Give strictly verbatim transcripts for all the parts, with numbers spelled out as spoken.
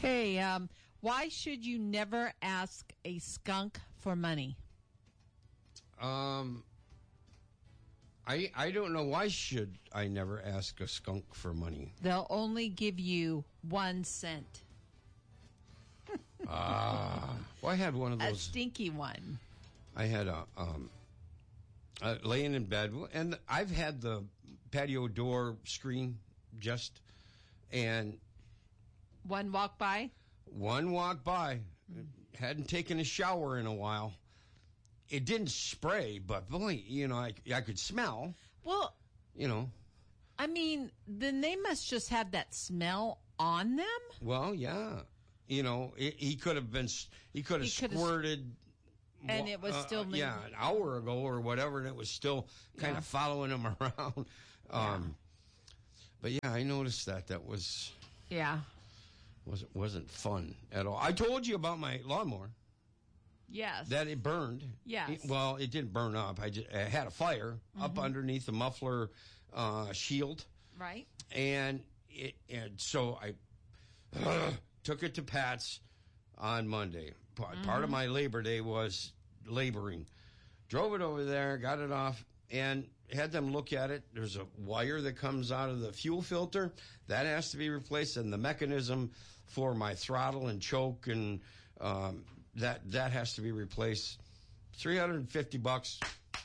Hey, um, why should you never ask a skunk for money? Um, I I don't know. Why should I never ask a skunk for money? They'll only give you one cent. Ah, well, I had one of A those. stinky one. I had a um, uh, laying in bed, and I've had the patio door screen just, and One walk by? one walked by, hadn't taken a shower in a while. It didn't spray, but boy, you know, I, I could smell, Well, you know. I mean, then they must just have that smell on them. Well, yeah. You know, it, he could have been, he could have He could've- squirted. And it was uh, still uh, yeah, an hour ago or whatever, and it was still kind Yeah. of following him around. Um, But yeah, I noticed that. That was Yeah. wasn't wasn't fun at all. I told you about my lawnmower Yes. that it burned. Yes. It- well, it didn't burn up. I, just, I had a fire up underneath the muffler uh, shield, right? and it and so I took it to Pat's on Monday. Part, part of my Labor Day was laboring. Drove it over there, got it off, and had them look at it. There's a wire that comes out of the fuel filter. That has to be replaced, and the mechanism for my throttle and choke, and um, that that has to be replaced. three hundred fifty bucks,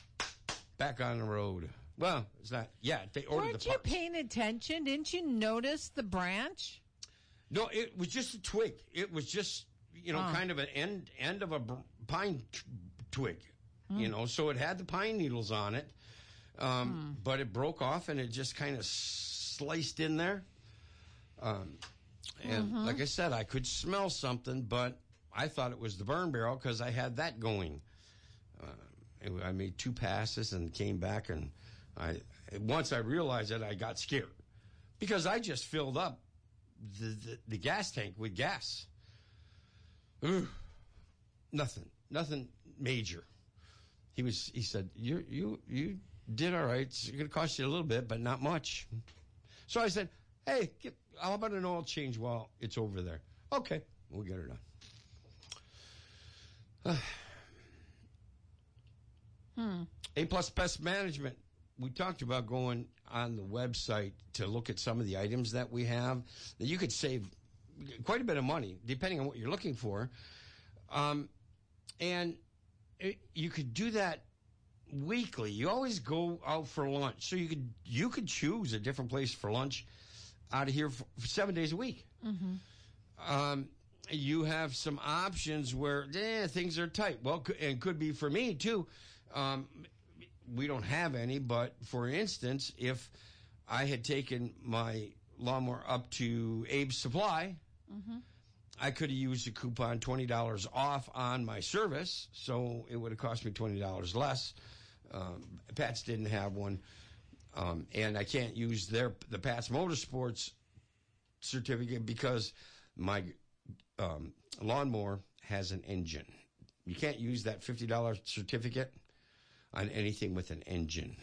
back on the road. Well, it's not, yeah, they ordered Weren't the you parts. paying attention? Didn't you notice the branch? No, it was just a twig. It was just, you know, Oh. kind of an end end of a br- pine t- twig, you know. So it had the pine needles on it, um, but it broke off and it just kind of sliced in there. Um, and like I said, I could smell something, but I thought it was the burn barrel because I had that going. Uh, it- I made two passes and came back, and I once I realized it, I got scared because I just filled up the, the, the gas tank with gas. Ugh. Nothing, nothing major. He was. He said, "You, you, you did all right. It's going to cost you a little bit, but not much." So I said, "Hey, get, how about an oil change while it's over there?" Okay, we'll get her done. Hmm. A Plus Pest Management. We talked about going on the website to look at some of the items that we have that you could save quite a bit of money depending on what you're looking for. Um, and it, you could do that weekly. You always go out for lunch, so you could you could choose a different place for lunch out of here for, for seven days a week. Mm-hmm. Um, you have some options where eh, things are tight. Well, c- and could be for me too. Um, we don't have any, but for instance, if I had taken my lawnmower up to Abe's Supply, Mm-hmm. I could have used a coupon twenty dollars off on my service, so it would have cost me twenty dollars less. Um, Pat's didn't have one, um, and I can't use their the Pat's Motorsports certificate because my um, lawnmower has an engine. You can't use that fifty dollars certificate on anything with an engine.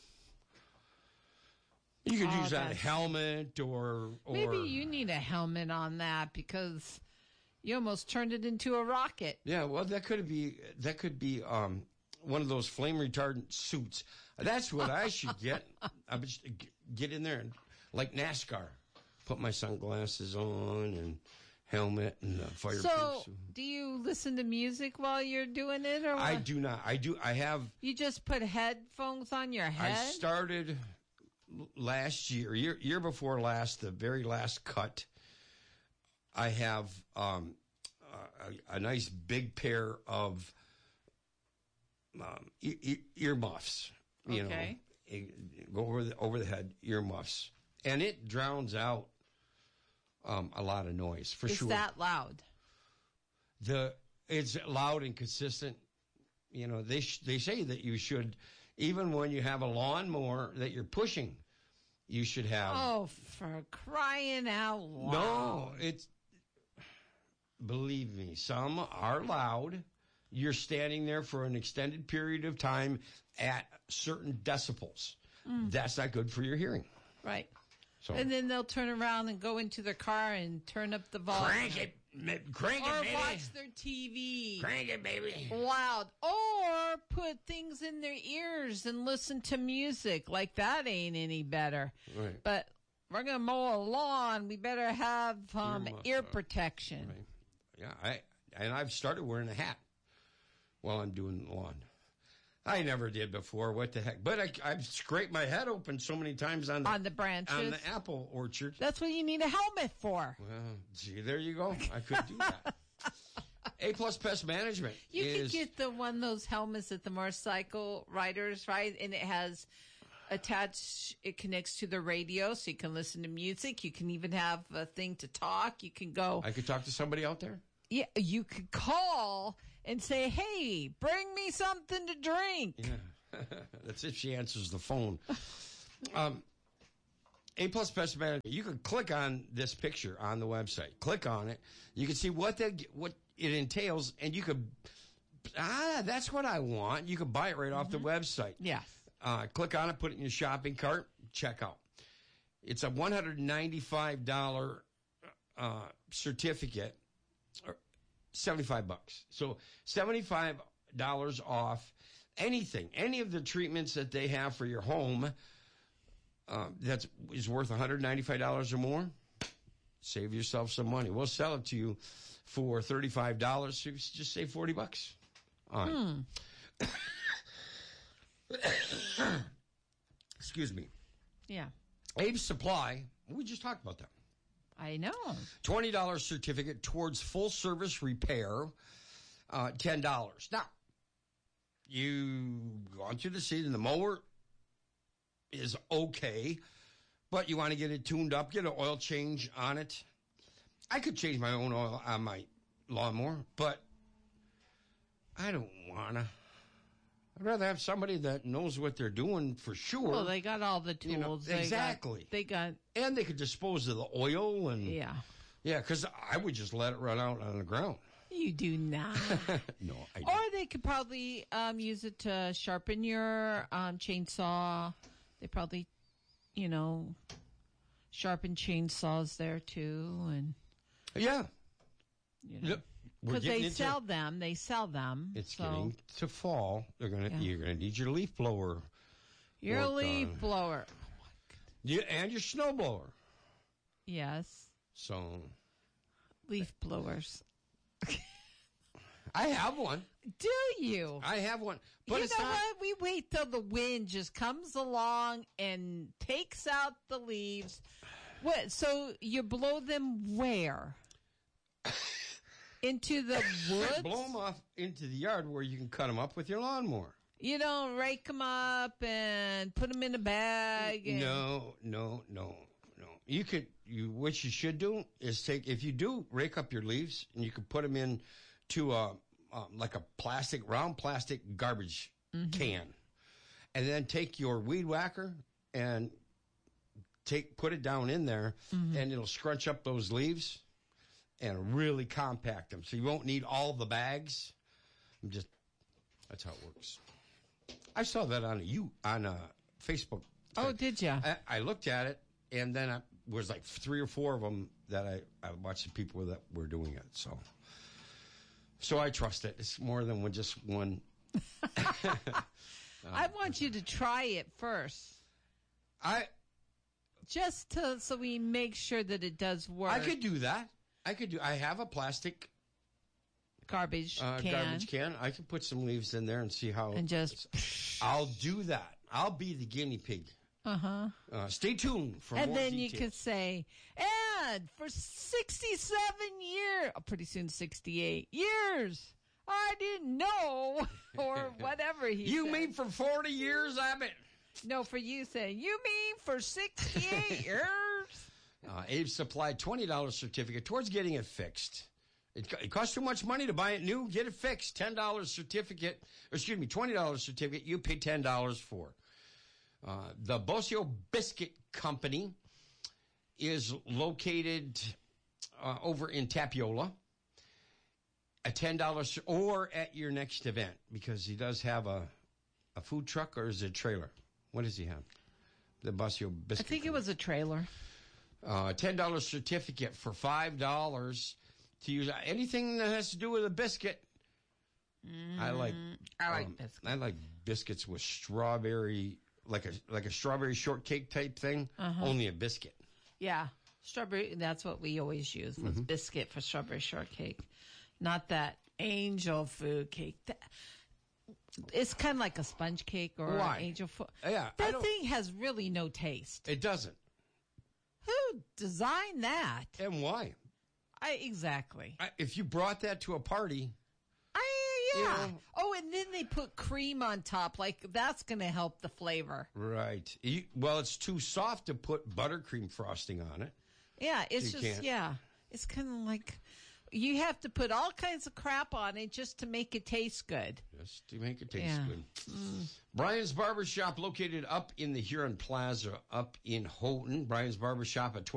You could Oh, use that that's- helmet or, or Maybe you need a helmet on that because you almost turned it into a rocket. Yeah, well, that could be that could be um, one of those flame retardant suits. That's what I should get. I would just get in there and like NASCAR, put my sunglasses on and helmet and uh, fireproof. So, suit. do you listen to music while you're doing it, or I what? do not. I do. I have. You just put headphones on your head? I started last year, year, year before last, the very last cut. I have um, a, a nice big pair of um, e- e- earmuffs. You Okay. know, go over the over the head earmuffs, and it drowns out um, a lot of noise for Is sure. that loud? The it's loud and consistent. You know, they sh- they say that you should, even when you have a lawnmower that you're pushing, you should have. Oh, for crying out loud. No, it's, believe me, some are loud. You're standing there for an extended period of time at certain decibels. Mm. That's not good for your hearing. Right. So And then they'll turn around and go into their car and turn up the volume. crank it, ma- crank Or it, baby. watch their T V Crank it, baby. loud. Or put things in their ears and listen to music. Like that ain't any better. Right. But we're going to mow a lawn. We better have um, Ear muff- ear uh, protection. Right. Yeah, I and I've started wearing a hat while I'm doing the lawn. I never did before. What the heck? But I, I've scraped my head open so many times on the, On the branches. on the apple orchard. That's what you need a helmet for. Well, gee, there you go. I could do that. A Plus Pest Management You is can get the one those helmets that the motorcycle riders ride, and it has attached. It connects to the radio, so you can listen to music. You can even have a thing to talk. You can go. I could talk to somebody out there. Yeah, you could call and say, "Hey, bring me something to drink." Yeah, that's if she answers the phone. Um, A Plus Pest Management. You can click on this picture on the website. Click on it. You can see what they what it entails, and you could ah, that's what I want. You can buy it right off the website. Yes. Uh, click on it, put it in your shopping cart, check out. It's a one hundred ninety-five dollars uh, certificate, or seventy-five bucks. So seventy-five dollars off anything, any of the treatments that they have for your home uh, that is worth one hundred ninety-five dollars or more. Save yourself some money. We'll sell it to you for thirty-five dollars. So just save forty bucks on it. Excuse me. Yeah. Abe's Supply, we just talked about that. I know. twenty dollars certificate towards full service repair, uh, ten dollars. Now, you gone through the season, the mower is okay, but you want to get it tuned up, get an oil change on it. I could change my own oil on my lawnmower, but I don't want to. I'd rather have somebody that knows what they're doing for sure. Well, they got all the tools. You know, They exactly. Got, they got. And they could dispose of the oil and Yeah. yeah, because I would just let it run out on the ground. You do not. No, I Or don't. they could probably um, use it to sharpen your um, chainsaw. They probably, you know, sharpen chainsaws there too, and Yeah, you know, Yep. We're because getting they into- sell them. They sell them. It's so getting to fall. They're gonna Yeah. you're gonna need your leaf blower, your work leaf on. blower. yeah, and your snow blower. Yes, So leaf blowers. I have one. Do you? I have one, but you it's know not. what? We wait till the wind just comes along and takes out the leaves. What? So you blow them where? Into the woods? Blow them off into the yard where you can cut them up with your lawnmower. You don't rake them up and put them in a bag. And, No, no, no, no. You could. You what you should do is take if you do rake up your leaves and you could put them in to a um, like a plastic round plastic garbage can, and then take your weed whacker and take put it down in there, and it'll scrunch up those leaves and really compact them, so you won't need all the bags. I'm just that's how it works. I saw that on a you on a Facebook. Oh, did you? I, I looked at it, and then I was like three or four of them that I, I watched the people that were doing it. So, so I trust it. It's more than one, just one. I want you to try it first, I just to so we make sure that it does work. I could do that. I could do. I have a plastic garbage uh, can garbage can. I can put some leaves in there and see how. and just I'll do that. I'll be the guinea pig. uh-huh. Uh, stay tuned for And more then you details. could say, and for sixty-seven years, oh, pretty soon sixty-eight years, I didn't know, or whatever he You said. mean for forty years, Abbott? No, for you saying, you mean for sixty-eight years? Uh, Abe supplied twenty dollars certificate towards getting it fixed. It, co- it costs too much money to buy it new. Get it fixed. ten dollars certificate, or excuse me, twenty dollars certificate. You pay ten dollars for. Uh, the Bocio Biscuit Company is located uh, over in Tapiola. A ten dollars or at your next event, because he does have a a food truck, or is it a trailer? What does he have? The Bocio I Biscuit think it Company. was a trailer. Uh, ten dollar certificate for five dollars to use anything that has to do with a biscuit. Mm, I like. I like um, biscuits. I like biscuits with strawberry, like a like a strawberry shortcake type thing. Uh-huh. Only a biscuit. Yeah, strawberry. That's what we always use. Was mm-hmm. biscuit for strawberry shortcake, not that angel food cake. That, it's kind of like a sponge cake or Why? an angel food. Yeah, that thing has really no taste. It doesn't. Who designed that? And why? I exactly. I, if you brought that to a party, I yeah. You know, oh, and then they put cream on top. Like that's going to help the flavor. Right. You, well, it's too soft to put buttercream frosting on it. Yeah, it's you just can't. yeah. It's kind of like you have to put all kinds of crap on it just to make it taste good. Just to make it taste yeah. good. Mm. Brian's Barbershop, located up in the Huron Plaza, up in Houghton. Brian's Barbershop at twelve